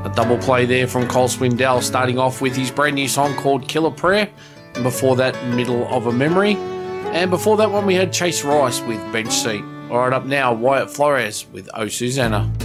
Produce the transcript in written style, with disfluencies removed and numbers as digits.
A double play there from Cole Swindell, starting off with his brand new song called Killer Prayer. And before that, Middle of a Memory. And before that one, we had Chase Rice with Bench Seat. All right, up now, Wyatt Flores with Oh Susanna.